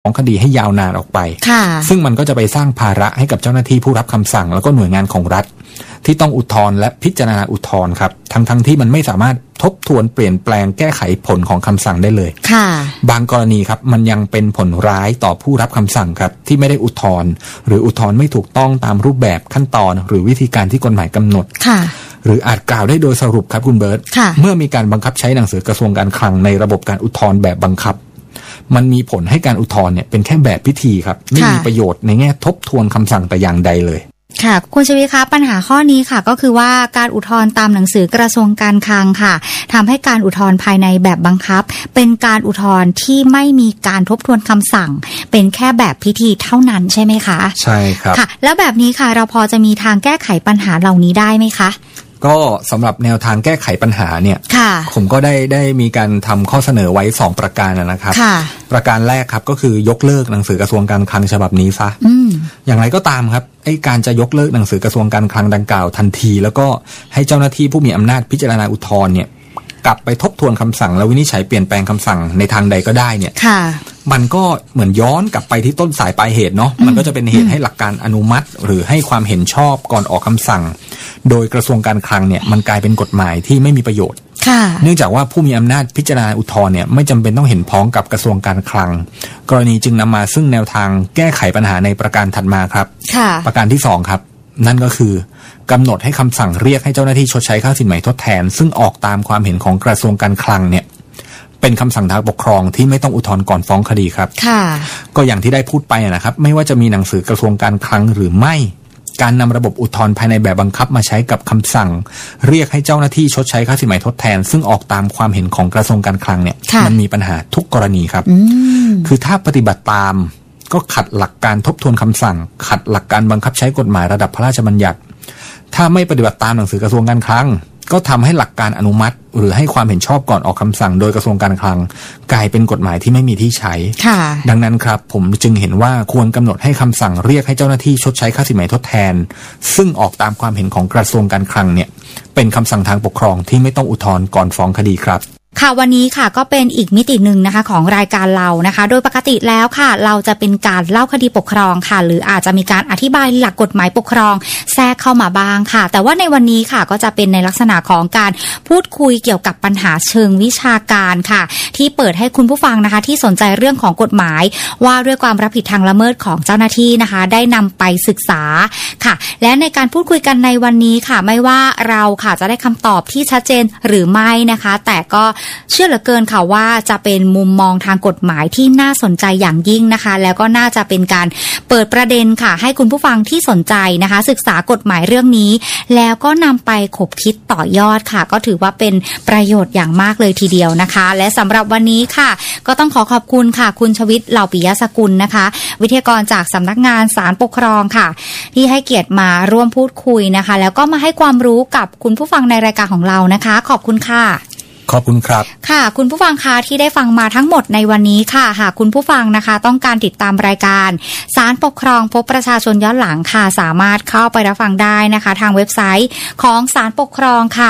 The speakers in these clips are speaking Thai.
ฟ้องคดีให้ยาวนานออกไปซึ่งมันก็จะไปสร้างภาระให้กับเจ้าหน้าที่ผู้รับคำสั่งแล้วก็หน่วยงานของรัฐที่ต้องอุทธรณ์และพิจารณาอุทธรณ์ครับทั้งที่มันไม่สามารถทบทวนเปลี่ยนแปลงแก้ไขผลของคำสั่งได้เลยบางกรณีครับมันยังเป็นผลร้ายต่อผู้รับคำสั่งครับที่ไม่ได้อุทธรณ์หรืออุทธรณ์ไม่ถูกต้องตามรูปแบบขั้นตอนหรือวิธีการที่กฎหมายกำหนดหรืออาจกล่าวได้โดยสรุปครับคุณเบิร์ตเมื่อมีการบังคับใช้หนังสือกระทรวงการคลังในระบบการอุทธรณ์แบบบังคับมันมีผลให้การอุทธรณ์เนี่ยเป็นแค่แบบพิธีครับไม่มีประโยชน์ในแง่ทบทวนคำสั่งแต่อย่างใดเลยค่ะคุณชวิคะปัญหาข้อนี้ค่ะก็คือว่าการอุทธรณ์ตามหนังสือกระทรวงการคลังค่ะทำให้การอุทธรณ์ภายในแบบบังคับเป็นการอุทธรณ์ที่ไม่มีการทบทวนคำสั่งเป็นแค่แบบพิธีเท่านั้นใช่ไหมคะใช่ครับค่ะแล้วแบบนี้ค่ะเราพอจะมีทางแก้ไขปัญหาเหล่านี้ได้ไหมคะก็สำหรับแนวทางแก้ไขปัญหาเนี่ยผมก็ได้มีการทำข้อเสนอไว้2ประการนะครับประการแรกครับก็คือยกเลิกหนังสือกระทรวงการคลังฉบับนี้ซะอย่างไรก็ตามครับการจะยกเลิกหนังสือกระทรวงการคลังดังกล่าวทันทีแล้วก็ให้เจ้าหน้าที่ผู้มีอำนาจพิจารณาอุทธรณ์เนี่ยกลับไปทบทวนคำสั่งแล้ววินิจฉัยเปลี่ยนแปลงคำสั่งในทางใดก็ได้เนี่ยมันก็เหมือนย้อนกลับไปที่ต้นสายปลายเหตุเนาะมันก็จะเป็นเหตุให้หลักการอนุมัติหรือให้ความเห็นชอบก่อนออกคำสั่งโดยกระทรวงการคลังเนี่ยมันกลายเป็นกฎหมายที่ไม่มีประโยชน์เนื่องจากว่าผู้มีอำนาจพิจารณาอุทธรณ์เนี่ยไม่จำเป็นต้องเห็นพ้องกับกระทรวงการคลังกรณีจึงนำมาซึ่งแนวทางแก้ไขปัญหาในประการถัดมาครับประการที่2ครับนั่นก็คือกำหนดให้คำสั่งเรียกให้เจ้าหน้าที่ชดใช้ค่าสินไหมทดแทนซึ่งออกตามความเห็นของกระทรวงการคลังเนี่ยเป็นคำสั่งทางปกครองที่ไม่ต้องอุทธรณ์ก่อนฟ้องคดีครับก็อย่างที่ได้พูดไปนะครับไม่ว่าจะมีหนังสือกระทรวงการคลังหรือไม่การนำระบบอุทธรณ์ภายในแบบบังคับมาใช้กับคำสั่งเรียกให้เจ้าหน้าที่ชดใช้ค่าสินไหมทดแทนซึ่งออกตามความเห็นของกระทรวงการคลังเนี่ยมันมีปัญหาทุกกรณีครับคือถ้าปฏิบัติตามก็ขัดหลักการทบทวนคำสั่งขัดหลักการบังคับใช้กฎหมายระดับพระราชบัญญัติถ้าไม่ปฏิบัติตามหนังสือกระทรวงการคลังก็ทำให้หลักการอนุมัติหรือให้ความเห็นชอบก่อนออกคำสั่งโดยกระทรวงการคลังกลายเป็นกฎหมายที่ไม่มีที่ใช้ดังนั้นครับผมจึงเห็นว่าควรกำหนดให้คำสั่งเรียกให้เจ้าหน้าที่ชดใช้ค่าสินไหมทดแทนซึ่งออกตามความเห็นของกระทรวงการคลังเนี่ยเป็นคำสั่งทางปกครองที่ไม่ต้องอุทธรณ์ก่อนฟ้องคดีครับค่ะวันนี้ค่ะก็เป็นอีกมิติหนึ่งนะคะของรายการเรานะคะโดยปกติแล้วค่ะเราจะเป็นการเล่าคดีปกครองค่ะหรืออาจจะมีการอธิบายหลักกฎหมายปกครองแทรกเข้ามาบ้างค่ะแต่ว่าในวันนี้ค่ะก็จะเป็นในลักษณะของการพูดคุยเกี่ยวกับปัญหาเชิงวิชาการค่ะที่เปิดให้คุณผู้ฟังนะคะที่สนใจเรื่องของกฎหมายว่าด้วยความรับผิดทางละเมิดของเจ้าหน้าที่นะคะได้นำไปศึกษาค่ะและในการพูดคุยกันในวันนี้ค่ะไม่ว่าเราค่ะจะได้คำตอบที่ชัดเจนหรือไม่นะคะแต่ก็เชื่อเหลือเกินค่ะว่าจะเป็นมุมมองทางกฎหมายที่น่าสนใจอย่างยิ่งนะคะแล้วก็น่าจะเป็นการเปิดประเด็นค่ะให้คุณผู้ฟังที่สนใจนะคะศึกษากฎหมายเรื่องนี้แล้วก็นำไปขบคิดต่อยอดค่ะก็ถือว่าเป็นประโยชน์อย่างมากเลยทีเดียวนะคะและสำหรับวันนี้ค่ะก็ต้องขอบคุณค่ะคุณชวิตเหล่าปิยสกุลนะคะวิทยากรจากสำนักงานศาลปกครองค่ะที่ให้เกียรติมาร่วมพูดคุยนะคะแล้วก็มาให้ความรู้กับคุณผู้ฟังในรายการของเรานะคะขอบคุณค่ะขอบคุณครับค่ะคุณผู้ฟังคะที่ได้ฟังมาทั้งหมดในวันนี้ค่ะหากคุณผู้ฟังนะคะต้องการติดตามรายการศาลปกครองพบประชาชนย้อนหลังค่ะสามารถเข้าไปรับฟังได้นะคะทางเว็บไซต์ของศาลปกครองค่ะ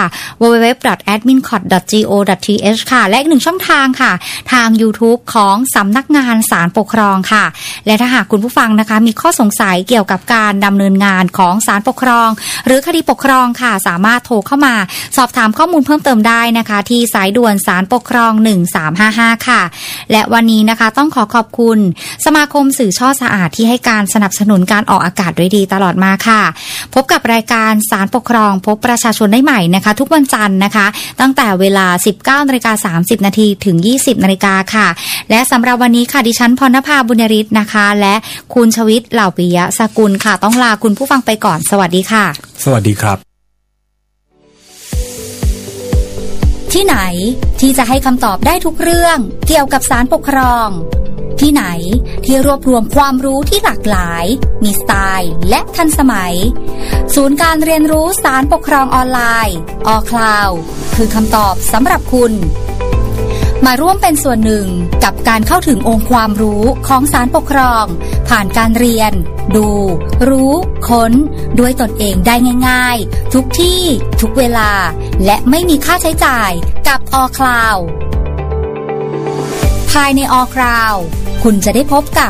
www.admincot.go.th ค่ะและอีกหนึ่งช่องทางค่ะทาง YouTube ของสำนักงานศาลปกครองค่ะและถ้าหากคุณผู้ฟังนะคะมีข้อสงสัยเกี่ยวกับการดำเนินงานของศาลปกครองหรือคดีปกครองค่ะสามารถโทรเข้ามาสอบถามข้อมูลเพิ่มเติมได้นะคะที่สายด่วนศาลปกครอง1355ค่ะและวันนี้นะคะต้องขอบคุณสมาคมสื่อช่อสะอาดที่ให้การสนับสนุนการออกอากาศด้วยดีตลอดมาค่ะพบกับรายการศาลปกครองพบประชาชนได้ใหม่นะคะทุกวันจันทร์นะคะตั้งแต่เวลา 19:30 น.ถึง 20:00 น.ค่ะและสำหรับวันนี้ค่ะดิฉันพรณภาบุญยริศนะคะและคุณชวิตเหล่าปิยสกุลค่ะต้องลาคุณผู้ฟังไปก่อนสวัสดีค่ะสวัสดีครับที่ไหนที่จะให้คำตอบได้ทุกเรื่องเกี่ยวกับศาลปกครองที่ไหนที่รวบรวมความรู้ที่หลากหลายมีสไตล์และทันสมัยศูนย์การเรียนรู้ศาลปกครองออนไลน์ออคลาวคือคำตอบสำหรับคุณมาร่วมเป็นส่วนหนึ่งกับการเข้าถึงองค์ความรู้ของศาลปกครองผ่านการเรียนดูรู้ค้นด้วยตนเองได้ง่ายๆทุกที่ทุกเวลาและไม่มีค่าใช้จ่ายกับออคลาวภายในออคลาวคุณจะได้พบกับ